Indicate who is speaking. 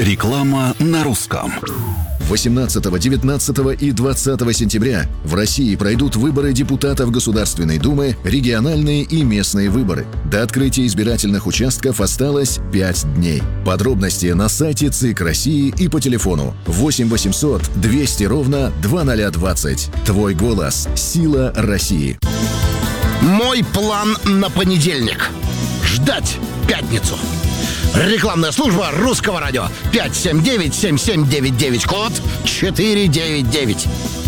Speaker 1: Реклама на русском.
Speaker 2: 18, 19 и 20 сентября в России пройдут выборы депутатов Государственной Думы, региональные и местные выборы. До открытия избирательных участков осталось 5 дней. Подробности на сайте ЦИК России и по телефону 8 800 200 ровно 2020. Твой голос – сила России.
Speaker 3: Мой план на понедельник. Ждать пятницу. Рекламная служба Русского радио. 579-7799, код 499.